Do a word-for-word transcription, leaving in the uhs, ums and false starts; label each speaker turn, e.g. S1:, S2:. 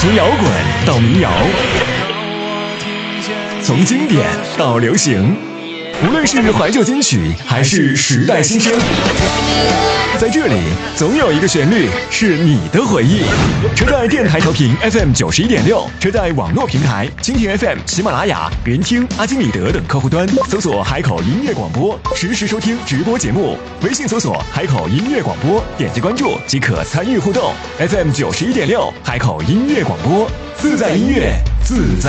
S1: 从摇滚到民谣，从经典到流行，无论是怀旧金曲还是时代新声，在这里总有一个旋律是你的回忆。车载电台调频 F M 九十一点六，车载网络平台蜻蜓 F M、喜马拉雅、云听、阿基米德等客户端搜索海口音乐广播，实时收听直播节目。微信搜索海口音乐广播，点击关注即可参与互动。F M 九十一点六，海口音乐广播，自在音乐，自在